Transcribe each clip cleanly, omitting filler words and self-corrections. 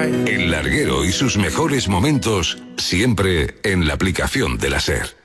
El larguero y sus mejores momentos siempre en la aplicación de la SER.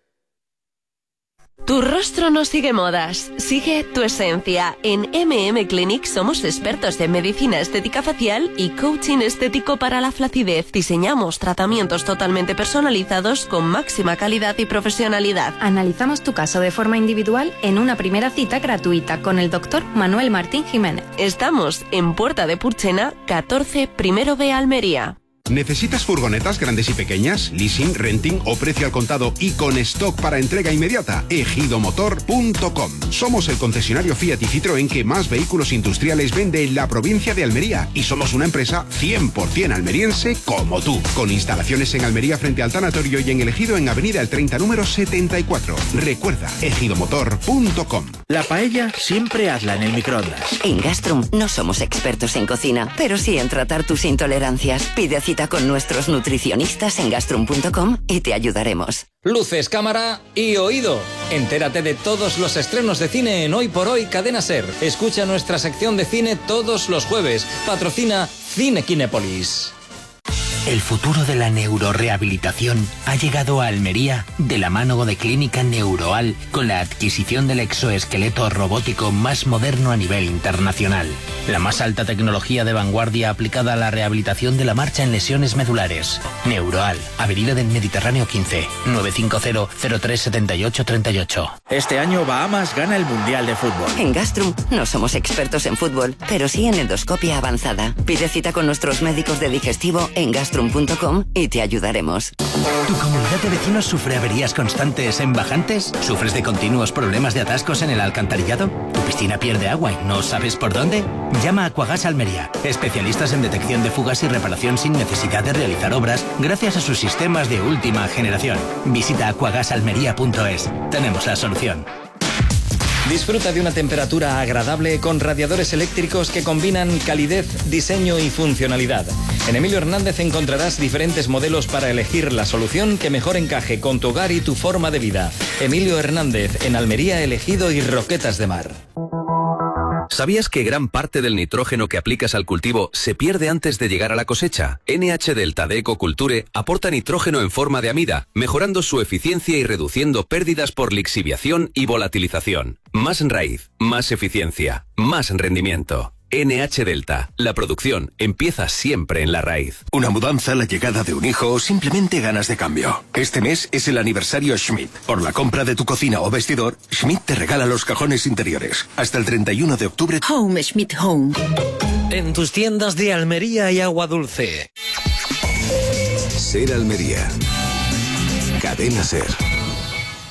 Tu rostro no sigue modas, sigue tu esencia. En Clinic somos expertos en medicina estética facial y coaching estético para la flacidez. Diseñamos tratamientos totalmente personalizados con máxima calidad y profesionalidad. Analizamos tu caso de forma individual en una primera cita gratuita con el doctor Manuel Martín Jiménez. Estamos en Puerta de Purchena, 14, Primero B, Almería. ¿Necesitas furgonetas grandes y pequeñas, leasing, renting o precio al contado y con stock para entrega inmediata? Ejidomotor.com. Somos el concesionario Fiat y Citroën que más vehículos industriales vende en la provincia de Almería y somos una empresa 100% almeriense como tú, con instalaciones en Almería frente al tanatorio y en El Ejido en Avenida El 30 número 74. Recuerda, ejidomotor.com. La paella siempre hazla en el microondas. En Gastrum no somos expertos en cocina, pero sí en tratar tus intolerancias. Pide cita con nuestros nutricionistas en gastrum.com y te ayudaremos. Luces, cámara y oído. Entérate de todos los estrenos de cine en Hoy por Hoy Cadena SER. Escucha nuestra sección de cine todos los jueves. Patrocina Cine Kinépolis. El futuro de la neurorehabilitación ha llegado a Almería de la mano de Clínica Neuroal con la adquisición del exoesqueleto robótico más moderno a nivel internacional. La más alta tecnología de vanguardia aplicada a la rehabilitación de la marcha en lesiones medulares. Neuroal, Avenida del Mediterráneo 15, 950-037838. Este año Bahamas gana el Mundial de Fútbol. En Gastrum no somos expertos en fútbol, pero sí en endoscopia avanzada. Pide cita con nuestros médicos de digestivo en gastrum.com y te ayudaremos. ¿Tu comunidad de vecinos sufre averías constantes en bajantes? ¿Sufres de continuos problemas de atascos en el alcantarillado? ¿Tu piscina pierde agua y no sabes por dónde? Llama a Aquagas Almería, especialistas en detección de fugas y reparación sin necesidad de realizar obras gracias a sus sistemas de última generación. Visita aquagasalmería.es. Tenemos la solución. Disfruta de una temperatura agradable con radiadores eléctricos que combinan calidez, diseño y funcionalidad. En Emilio Hernández encontrarás diferentes modelos para elegir la solución que mejor encaje con tu hogar y tu forma de vida. Emilio Hernández, en Almería, El Ejido y Roquetas de Mar. ¿Sabías que gran parte del nitrógeno que aplicas al cultivo se pierde antes de llegar a la cosecha? NH Delta de Ecoculture aporta nitrógeno en forma de amida, mejorando su eficiencia y reduciendo pérdidas por lixiviación y volatilización. Más raíz, más eficiencia, más rendimiento. NH Delta. La producción empieza siempre en la raíz. Una mudanza, la llegada de un hijo o simplemente ganas de cambio. Este mes es el aniversario Schmidt. Por la compra de tu cocina o vestidor, Schmidt te regala los cajones interiores. Hasta el 31 de octubre. Home Schmidt Home. En tus tiendas de Almería y Agua Dulce. SER Almería. Cadena SER.